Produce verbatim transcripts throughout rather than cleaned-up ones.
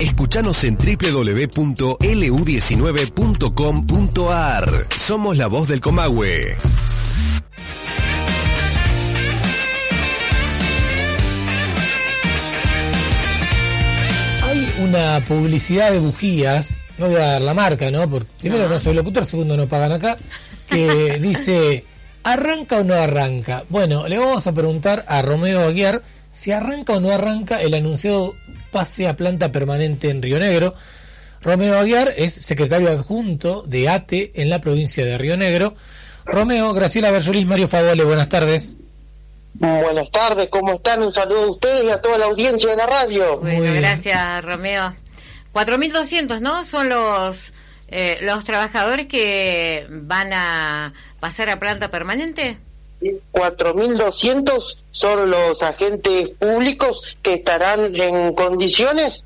Escuchanos en doble u doble u doble u punto ele u diecinueve punto com punto a r. Somos la voz del Comahue. Hay una publicidad de bujías, no voy a dar la marca, ¿no? Porque primero no soy locutor, segundo no pagan acá, que dice, ¿arranca o no arranca? Bueno, le vamos a preguntar a Romeo Aguiar si arranca o no arranca el anunciado pase a planta permanente en Río Negro. Romeo Aguiar es secretario adjunto de A T E en la provincia de Río Negro. Romeo, Graciela Berjolis, Mario Favole, buenas tardes. Buenas tardes, ¿cómo están? Un saludo a ustedes y a toda la audiencia de la radio. Bueno, gracias, Romeo. cuatro mil doscientos, ¿no? Son los eh, los trabajadores que van a pasar a planta permanente. cuatro mil doscientos son los agentes públicos que estarán en condiciones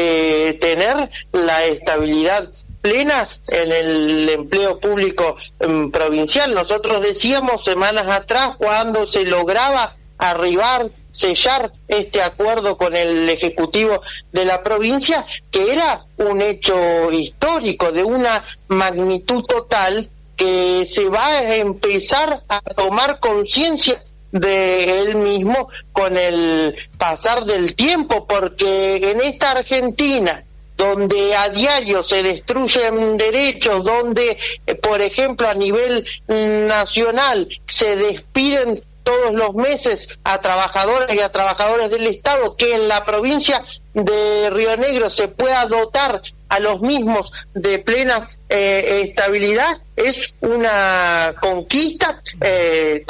de tener la estabilidad plena en el empleo público um, provincial. Nosotros decíamos semanas atrás, cuando se lograba arribar, sellar este acuerdo con el Ejecutivo de la provincia, que era un hecho histórico de una magnitud total, que se va a empezar a tomar conciencia de él mismo con el pasar del tiempo, porque en esta Argentina, donde a diario se destruyen derechos, donde, por ejemplo, a nivel nacional se despiden todos los meses a trabajadoras y a trabajadores del Estado, que en la provincia de Río Negro se pueda dotar a los mismos de plena eh, estabilidad, es una conquista eh,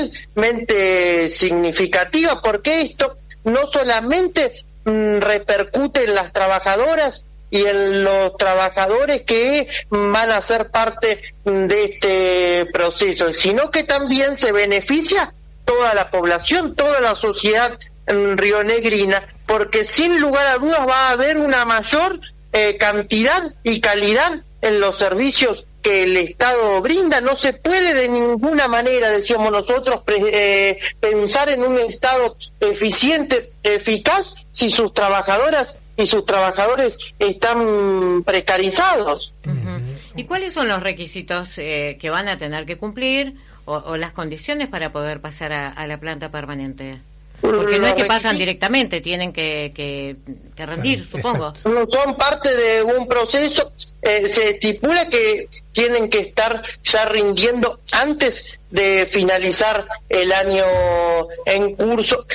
totalmente significativa, porque esto no solamente mm, repercute en las trabajadoras y en los trabajadores que van a ser parte de este proceso, sino que también se beneficia toda la población, toda la sociedad rionegrina, porque sin lugar a dudas va a haber una mayor eh, cantidad y calidad en los servicios que el Estado brinda. No se puede de ninguna manera, decíamos nosotros, pre, eh, pensar en un Estado eficiente, eficaz, si sus trabajadoras y sus trabajadores están precarizados. Uh-huh. ¿Y cuáles son los requisitos eh, que van a tener que cumplir o, o las condiciones para poder pasar a, a la planta permanente? Porque no es que pasan directamente, tienen que, que, que rendir, bueno, supongo. Exacto. Son parte de un proceso, eh, se estipula que tienen que estar ya rindiendo antes de finalizar el año en curso.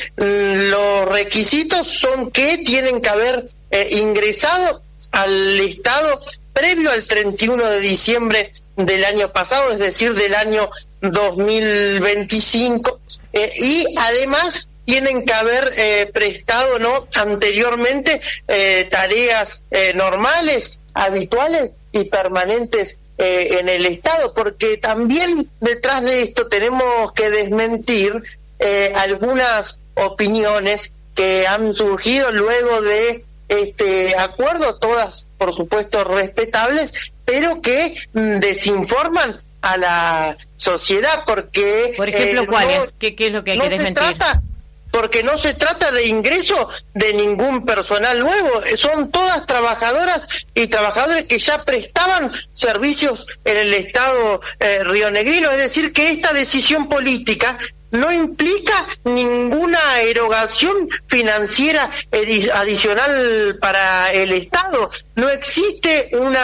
Los requisitos son que tienen que haber eh, ingresado al Estado previo al treinta y uno de diciembre del año pasado, es decir, del año dos mil veinticinco, eh, y además tienen que haber eh, prestado no anteriormente eh, tareas eh, normales, habituales y permanentes eh, en el Estado, porque también detrás de esto tenemos que desmentir eh, algunas opiniones que han surgido luego de este acuerdo, todas por supuesto respetables, pero que mm, desinforman a la sociedad, porque por ejemplo, eh, ¿cuáles? No, ¿Qué, ¿Qué es lo que hay no que desmentir? Se trata, porque no se trata de ingreso de ningún personal nuevo, son todas trabajadoras y trabajadores que ya prestaban servicios en el Estado eh, rionegrino, es decir, que esta decisión política no implica ninguna erogación financiera adicional para el Estado. No existe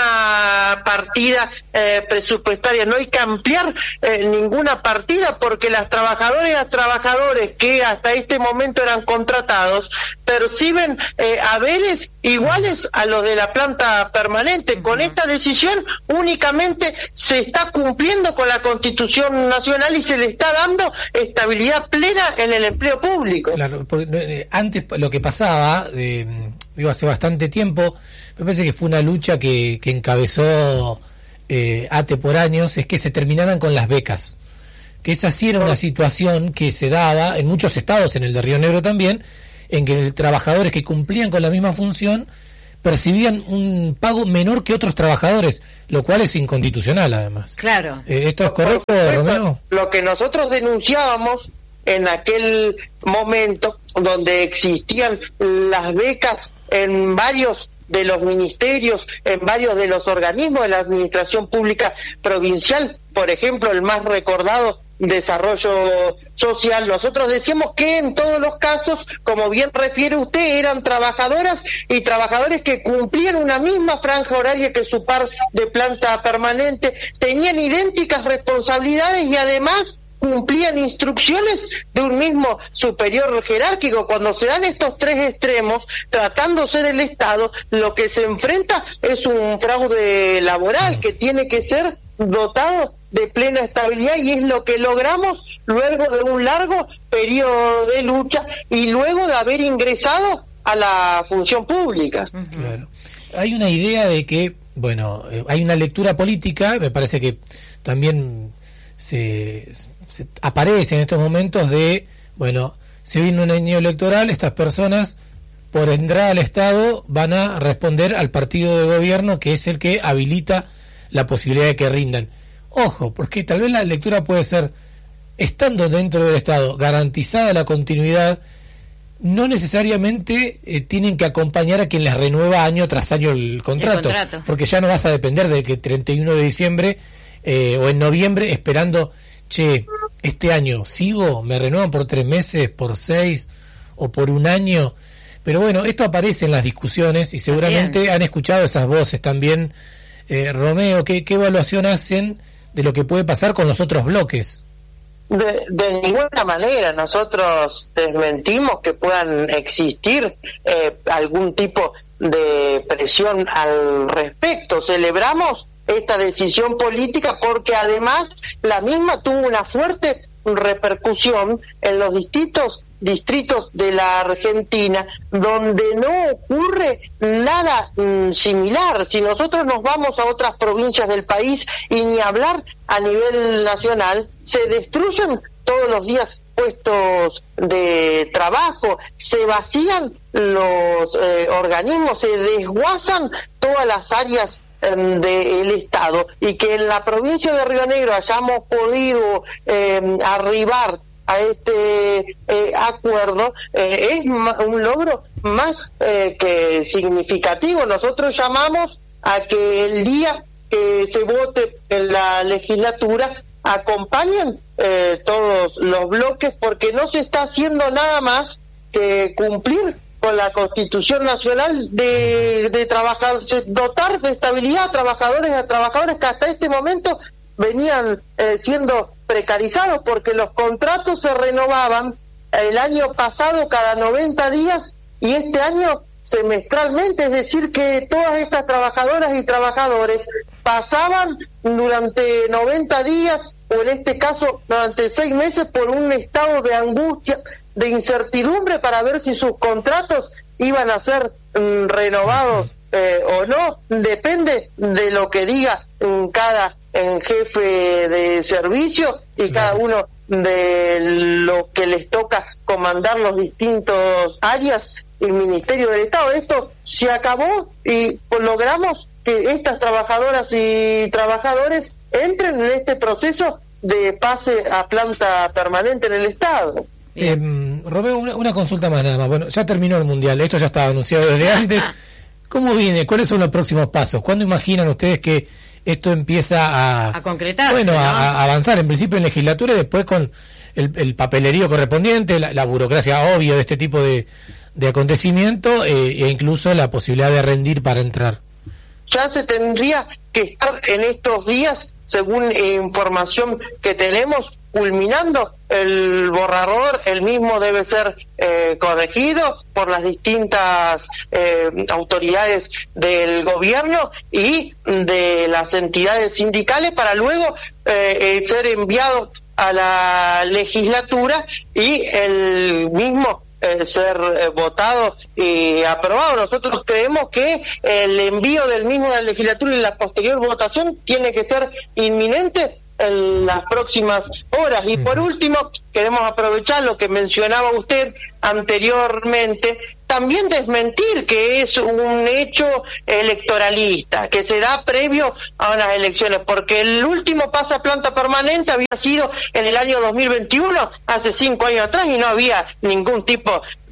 una partida eh, presupuestaria, no hay que ampliar eh, ninguna partida, porque las trabajadoras y los trabajadores que hasta este momento eran contratados perciben eh, haberes iguales a los de la planta permanente. Con esta decisión únicamente se está cumpliendo con la Constitución Nacional y se le está dando estabilidad plena en el empleo público. Claro, porque antes lo que pasaba, eh, digo, hace bastante tiempo, me parece que fue una lucha que, que encabezó eh, A T E por años, es que se terminaran con las becas. Que esa sí era una situación que se daba en muchos estados, en el de Río Negro también, en que trabajadores que cumplían con la misma función percibían un pago menor que otros trabajadores, lo cual es inconstitucional además. Claro. Eh, ¿Esto es correcto, Romeo? Lo que nosotros denunciábamos en aquel momento, donde existían las becas en varios de los ministerios, en varios de los organismos de la administración pública provincial, por ejemplo, el más recordado, Desarrollo Social. Nosotros decíamos que en todos los casos, como bien refiere usted, eran trabajadoras y trabajadores que cumplían una misma franja horaria que su par de planta permanente, tenían idénticas responsabilidades y además cumplían instrucciones de un mismo superior jerárquico. Cuando se dan estos tres extremos, tratándose del Estado, lo que se enfrenta es un fraude laboral que tiene que ser dotado de plena estabilidad, y es lo que logramos luego de un largo periodo de lucha y luego de haber ingresado a la función pública. Claro. Hay una idea de que, bueno, eh, hay una lectura política, me parece que también se, se aparece en estos momentos de, bueno, si viene un año electoral, estas personas por entrada al Estado van a responder al partido de gobierno, que es el que habilita la posibilidad de que rindan. Ojo, porque tal vez la lectura puede ser, estando dentro del Estado, garantizada la continuidad, no necesariamente eh, tienen que acompañar a quien les renueva año tras año el contrato, el contrato. Porque ya no vas a depender de que treinta y uno de diciembre eh, o en noviembre esperando, che, este año sigo, me renuevan por tres meses, por seis o por un año. Pero bueno, esto aparece en las discusiones y seguramente también han escuchado esas voces también. Eh, Romeo, ¿qué, ¿qué evaluación hacen de lo que puede pasar con los otros bloques? De, de ninguna manera nosotros desmentimos que puedan existir eh, algún tipo de presión al respecto. Celebramos esta decisión política porque además la misma tuvo una fuerte repercusión en los distintos distritos de la Argentina, donde no ocurre nada mm, similar. Si nosotros nos vamos a otras provincias del país y ni hablar a nivel nacional, se destruyen todos los días puestos de trabajo, se vacían los eh, organismos, se desguazan todas las áreas del Estado, y que en la provincia de Río Negro hayamos podido eh, arribar a este eh, acuerdo eh, es un logro más eh, que significativo. Nosotros llamamos a que el día que se vote en la legislatura acompañen eh, todos los bloques, porque no se está haciendo nada más que cumplir con la Constitución Nacional de, de trabajar, dotar de estabilidad a trabajadores y a trabajadores que hasta este momento venían eh, siendo precarizados, porque los contratos se renovaban el año pasado cada noventa días y este año semestralmente, es decir que todas estas trabajadoras y trabajadores pasaban durante noventa días o en este caso durante seis meses por un estado de angustia, de incertidumbre para ver si sus contratos iban a ser mm, renovados eh, o no. Depende de lo que diga mm, cada en jefe de servicio y cada uno de los que les toca comandar los distintos áreas y ministerios del Estado. Esto se acabó y pues, logramos que estas trabajadoras y trabajadores entren en este proceso de pase a planta permanente en el Estado. Eh, Romeo, una, una consulta más nada más. Bueno, ya terminó el Mundial, esto ya estaba anunciado desde antes. ¿Cómo viene? ¿Cuáles son los próximos pasos? ¿Cuándo imaginan ustedes que esto empieza a, a concretarse, bueno, ¿no? a, a avanzar en principio en legislatura y después con el, el papelerío correspondiente, la, la burocracia obvia de este tipo de, de acontecimiento eh, e incluso la posibilidad de rendir para entrar? Ya se tendría que estar en estos días, según eh, información que tenemos, culminando el borrador. El mismo debe ser eh, corregido por las distintas eh, autoridades del gobierno y de las entidades sindicales para luego eh, eh, ser enviado a la legislatura y el mismo eh, ser eh, votado y aprobado. Nosotros creemos que el envío del mismo a la legislatura y la posterior votación tiene que ser inminente en las próximas horas. Y por último, queremos aprovechar lo que mencionaba usted anteriormente, también desmentir que es un hecho electoralista, que se da previo a unas elecciones, porque el último pase a planta permanente había sido en el año dos mil veintiuno, hace cinco años atrás, y no había ningún tipo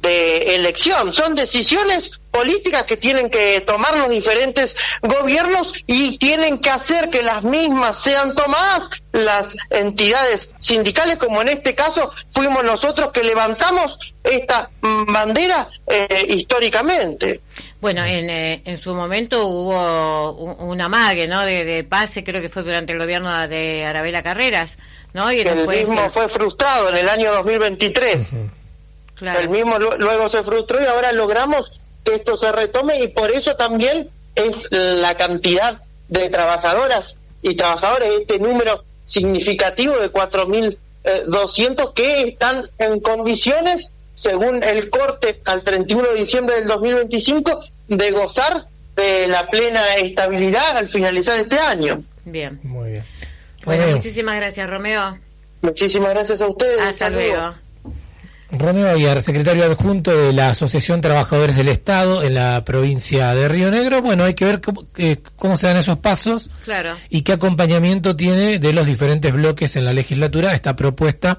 de elección. Son decisiones políticas que tienen que tomar los diferentes gobiernos y tienen que hacer que las mismas sean tomadas las entidades sindicales, como en este caso fuimos nosotros que levantamos esta bandera eh, históricamente. Bueno, en, eh, en su momento hubo un, un amague, ¿no?, de, de pase, creo que fue durante el gobierno de Arabella Carreras, ¿no? Y el después, mismo fue frustrado en el año dos mil veintitrés. Uh-huh. Claro. El mismo lo, luego se frustró y ahora logramos que esto se retome, y por eso también es la cantidad de trabajadoras y trabajadores, este número significativo de cuatro mil doscientos que están en condiciones, según el corte al treinta y uno de diciembre del dos mil veinticinco, de gozar de la plena estabilidad al finalizar este año. Bien. Muy bien. Bueno, Romeo. Muchísimas gracias, Romeo. Muchísimas gracias a ustedes. Hasta luego. Romeo Aguiar, secretario adjunto de la Asociación Trabajadores del Estado en la provincia de Río Negro. Bueno, hay que ver cómo, eh, cómo se dan esos pasos, claro, y qué acompañamiento tiene de los diferentes bloques en la legislatura esta propuesta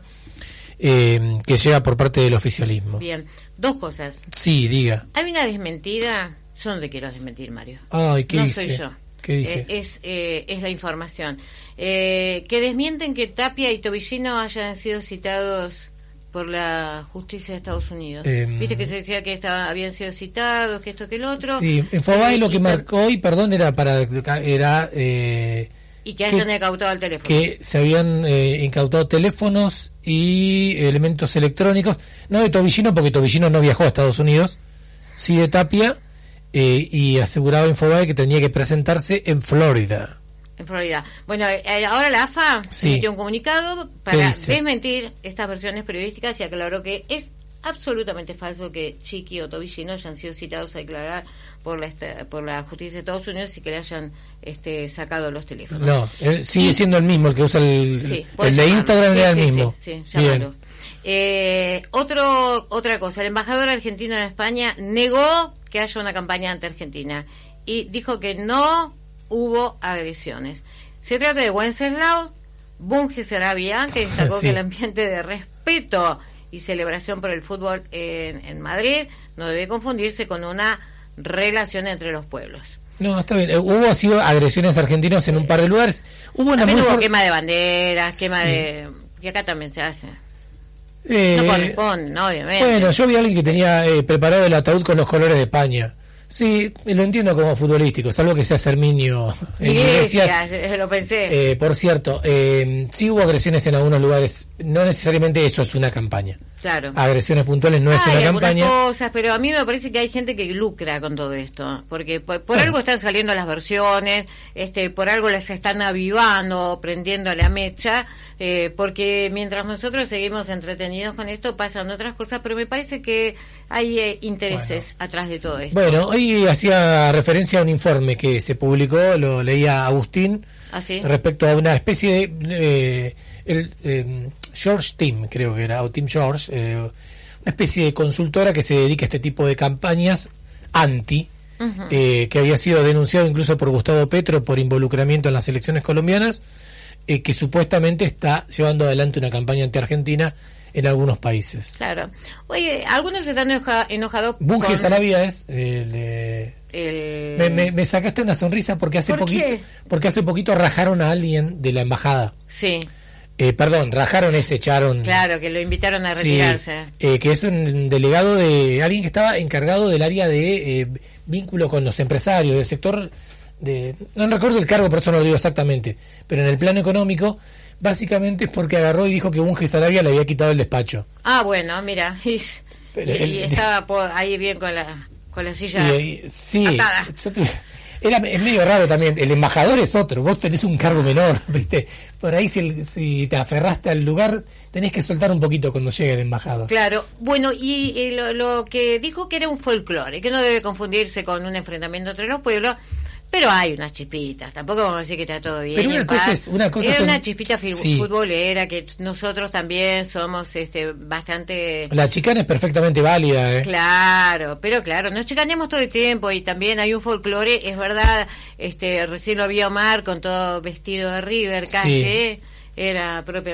eh, que llega por parte del oficialismo. Bien, dos cosas. Sí, diga. Hay una desmentida, yo no te quiero desmentir, Mario. Ay, ¿qué no dice? soy yo. ¿Qué dije? Eh, es, eh, es la información. Eh, que desmienten que Tapia y Tobillino hayan sido citados por la justicia de Estados Unidos. Eh, Viste que se decía que estaba, habían sido citados, que esto, que el otro. Sí, Infobae lo que marcó hoy, perdón, era para era eh, y que hayan incautado el teléfono. Que se habían eh, incautado teléfonos y elementos electrónicos, no de Tobillino, porque Tobillino no viajó a Estados Unidos, sí de Tapia, eh, y aseguraba Infobae que tenía que presentarse en Florida. En Florida. Bueno, eh, ahora la A F A sí. emitió un comunicado para desmentir estas versiones periodísticas y aclaró que es absolutamente falso que Chiqui o Tobillino hayan sido citados a declarar por la por la justicia de Estados Unidos y que le hayan este sacado los teléfonos. No, él sigue y, siendo el mismo, el que usa el, sí, el de Instagram sí, era sí, el mismo. Sí, sí, llámalo. Eh, otro, otra cosa, el embajador argentino en España negó que haya una campaña anti-Argentina y dijo que no hubo agresiones. Se trata de Wenceslao Bunge Sarabia, que destacó sí. que el ambiente de respeto y celebración por el fútbol en, en Madrid no debe confundirse con una relación entre los pueblos. No, está bien. Hubo sido agresiones argentinos en un par de lugares. Hubo una también muy hubo for... quema de banderas, quema sí. de... y acá también se hace. Eh, no corresponde, no, obviamente. Bueno, yo vi a alguien que tenía eh, preparado el ataúd con los colores de España. Sí, lo entiendo como futbolístico, salvo que sea Cerminio en Iglesia, lo pensé. Eh, por cierto, eh, sí hubo agresiones en algunos lugares, no necesariamente eso es una campaña. Claro. Agresiones puntuales no ah, es una hay campaña. Cosas, pero a mí me parece que hay gente que lucra con todo esto, porque por, por bueno. algo están saliendo las versiones, este, por algo las están avivando, prendiendo la mecha, eh, porque mientras nosotros seguimos entretenidos con esto pasan otras cosas, pero me parece que hay eh, intereses bueno. atrás de todo esto. Bueno, hoy hacía referencia a un informe que se publicó, lo leía Agustín, ¿ah, sí? respecto a una especie de eh, el, eh, George Team, creo que era, o Team George, eh, una especie de consultora que se dedica a este tipo de campañas anti, uh-huh. eh, que había sido denunciado incluso por Gustavo Petro por involucramiento en las elecciones colombianas, eh, que supuestamente está llevando adelante una campaña anti-argentina en algunos países. Claro. Oye, algunos están enoja- enojados Bunge con... Sarabia es el de... El... Me, me, me sacaste una sonrisa porque hace ¿Por poquito qué? porque hace poquito rajaron a alguien de la embajada. Sí. Eh, perdón, rajaron ese, echaron... Claro, que lo invitaron a retirarse. Sí, eh, que es un delegado de... Alguien que estaba encargado del área de eh, vínculo con los empresarios, del sector de... No recuerdo el cargo, por eso no lo digo exactamente. Pero en el plano económico, básicamente es porque agarró y dijo que Bunge Sarabia le había quitado el despacho. Ah, bueno, mira. Y, Pero y, el, y estaba por ahí bien con la, con la silla y, y, sí, atada. Era, es medio raro también, el embajador es otro, vos tenés un cargo menor, ¿viste? Por ahí si, si te aferraste al lugar, tenés que soltar un poquito cuando llegue el embajador. Claro, bueno, y, y lo, lo que dijo que era un folclore, que no debe confundirse con un enfrentamiento entre los pueblos, pero hay unas chispitas, tampoco vamos a decir que está todo bien. Pero una cosa es, una cosa era son... una chispita fi- sí. futbolera, que nosotros también somos este bastante... La chicana es perfectamente válida, ¿eh? Claro, pero claro, nos chicaneamos todo el tiempo y también hay un folclore, es verdad, este recién lo vio Omar con todo vestido de River casi, sí. Era propiamente